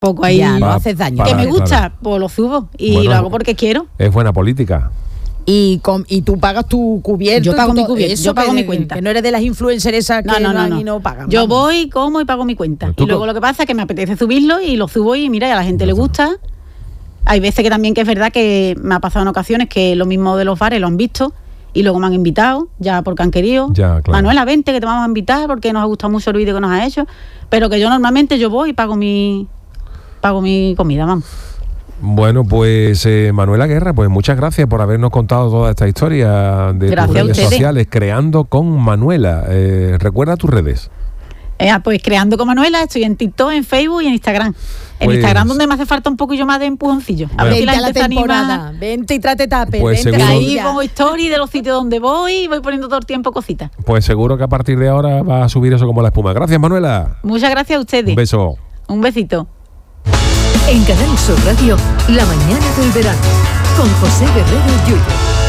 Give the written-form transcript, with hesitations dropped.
poco ahí. Ya, no haces daño. Que me gusta, pues lo subo y Bueno, lo hago porque quiero. Es buena política. Y tú pagas tu cubierto. Yo pago mi todo cubierto, eso, yo pago que- mi cuenta. Que no eres de las influencers esas que van y no pagan. Yo vamos. voy, como y pago mi cuenta. ¿Tú Y luego lo que pasa es que me apetece subirlo y lo subo y mira, y a la gente le gusta. Hay veces que también que es verdad que me ha pasado en ocasiones que lo mismo de los bares lo han visto y luego me han invitado, ya porque han querido. Ya, claro. Manuela, vente que te vamos a invitar porque nos ha gustado mucho el vídeo que nos ha hecho. Pero que yo normalmente yo voy y pago mi comida, vamos. Bueno, pues Manuela Guerra, pues muchas gracias por habernos contado toda esta historia de Gracias tus a redes ustedes. sociales, Creando con Manuela. Recuerda tus redes. Pues Creando con Manuela, estoy en TikTok, en Facebook y en Instagram. En Pues- Instagram donde me hace falta un poquillo más de empujoncillo. A ver si Vente la a la gente se anima. temporada. Vente y trate tape. Pues vente seguro- Ahí ya. pongo stories de los sitios donde voy y voy poniendo todo el tiempo cositas. Pues seguro que a partir de ahora va a subir eso como la espuma. Gracias, Manuela. Muchas gracias a ustedes. Un beso. Un besito. En Canal Sur Radio, La mañana del verano, con José Guerrero Yuyo.